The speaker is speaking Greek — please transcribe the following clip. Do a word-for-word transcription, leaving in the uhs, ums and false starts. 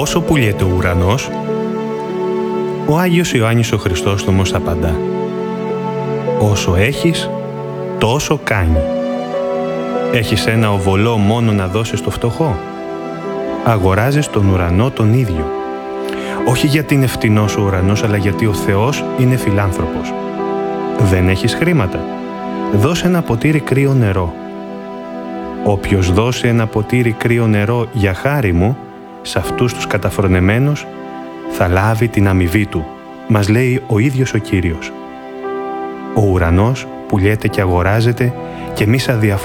Πόσο πουλιέται ο ουρανός? Ο Άγιος Ιωάννης ο Χριστόστομος απαντά: όσο έχεις, τόσο κάνει. Έχεις ένα οβολό μόνο να δώσεις στο φτωχό? Αγοράζεις τον ουρανό τον ίδιο. Όχι γιατί είναι φτηνός ο ουρανός, αλλά γιατί ο Θεός είναι φιλάνθρωπος. Δεν έχεις χρήματα? Δώσε ένα ποτήρι κρύο νερό. Όποιος δώσει ένα ποτήρι κρύο νερό για χάρη μου, σε αυτούς τους καταφρονεμένους, θα λάβει την αμοιβή του, μας λέει ο ίδιος ο Κύριος. Ο ουρανός πουλιέται και αγοράζεται και εμείς αδιαφορούμε